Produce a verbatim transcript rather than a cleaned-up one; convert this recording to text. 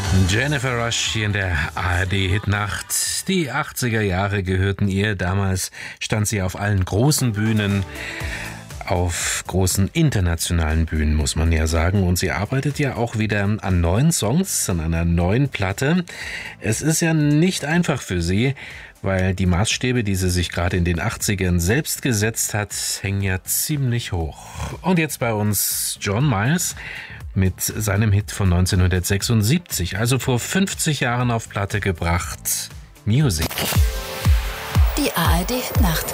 Jennifer Rush hier in der A R D-Hitnacht. Die achtziger Jahre gehörten ihr. Damals stand sie auf allen großen Bühnen, auf großen internationalen Bühnen, muss man ja sagen. Und sie arbeitet ja auch wieder an neuen Songs, an einer neuen Platte. Es ist ja nicht einfach für sie, weil die Maßstäbe, die sie sich gerade in den achtzigern selbst gesetzt hat, hängen ja ziemlich hoch. Und jetzt bei uns John Miles mit seinem Hit von neunzehnhundertsechsundsiebzig, also vor fünfzig Jahren auf Platte gebracht, Music. Die A R D-Hitnacht